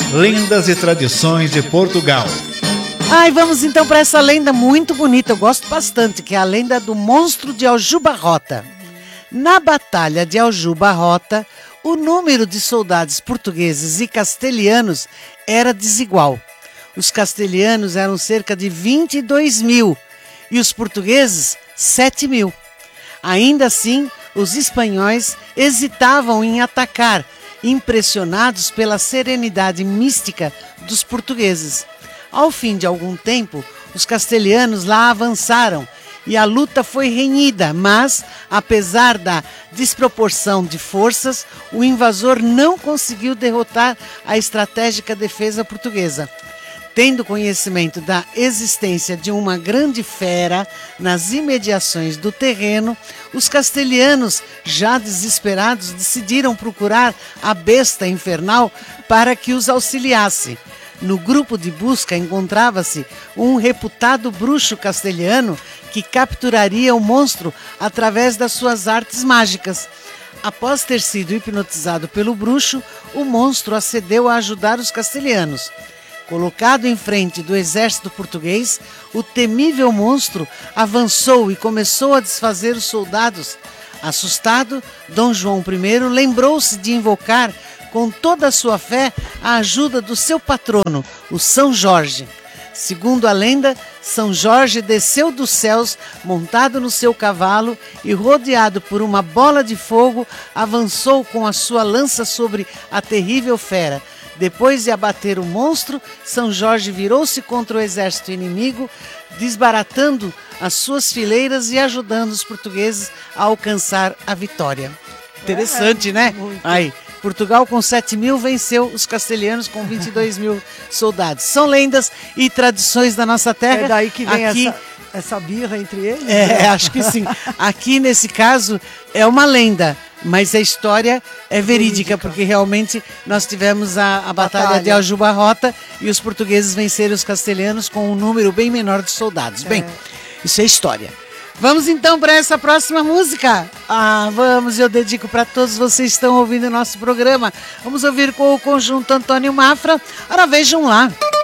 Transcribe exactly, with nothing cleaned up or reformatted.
Lendas e tradições de Portugal. Ai, vamos então para essa lenda muito bonita, eu gosto bastante, que é a lenda do monstro de Aljubarrota. Na Batalha de Aljubarrota, o número de soldados portugueses e castelhanos era desigual. Os castelhanos eram cerca de vinte e dois mil e os portugueses sete mil. Ainda assim, os espanhóis hesitavam em atacar, impressionados pela serenidade mística dos portugueses. Ao fim de algum tempo, os castelhanos lá avançaram e a luta foi renhida, mas, apesar da desproporção de forças, o invasor não conseguiu derrotar a estratégica defesa portuguesa. Tendo conhecimento da existência de uma grande fera nas imediações do terreno, os castelhanos, já desesperados, decidiram procurar a besta infernal para que os auxiliasse. No grupo de busca encontrava-se um reputado bruxo castelhano que capturaria o monstro através das suas artes mágicas. Após ter sido hipnotizado pelo bruxo, o monstro acedeu a ajudar os castelhanos. Colocado em frente do exército português, o temível monstro avançou e começou a desfazer os soldados. Assustado, Dom João I lembrou-se de invocar com toda a sua fé a ajuda do seu patrono, o São Jorge. Segundo a lenda, São Jorge desceu dos céus montado no seu cavalo e, rodeado por uma bola de fogo, avançou com a sua lança sobre a terrível fera. Depois de abater o monstro, São Jorge virou-se contra o exército inimigo, desbaratando as suas fileiras e ajudando os portugueses a alcançar a vitória. Interessante, é, né? Muito. Aí, Portugal com sete mil venceu os castelhanos com vinte e dois mil soldados. São lendas e tradições da nossa terra. É daí que vem Aqui, essa, essa birra entre eles? É, né? acho que sim. Aqui, nesse caso, é uma lenda, mas a história é verídica, verídica. Porque realmente nós tivemos a, a Batalha, Batalha de Aljubarrota e os portugueses venceram os castelhanos com um número bem menor de soldados. É. Bem, isso é história. Vamos então para essa próxima música. Ah, vamos, eu dedico para todos vocês que estão ouvindo o nosso programa. Vamos ouvir com o conjunto Antônio Mafra. Ora, vejam lá.